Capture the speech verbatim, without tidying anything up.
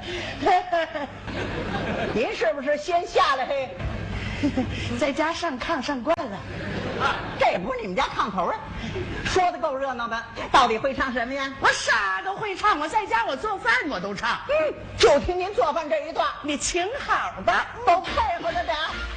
您是不是先下来嘿？ 在家上炕上惯了。 这不是你们家炕头啊？说的够热闹的，到底会唱什么呀？ 我啥都会唱，我在家我做饭我都唱。 嗯，就听您做饭这一段， 你请好吧， 都配合着点。